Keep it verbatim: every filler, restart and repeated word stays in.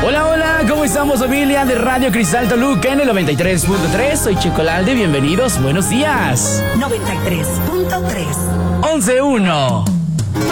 Hola, hola, ¿cómo estamos, familia de Radio Cristal Toluca en el noventa y tres punto tres? Soy Chicolalde, bienvenidos, buenos días. noventa y tres punto tres. once uno.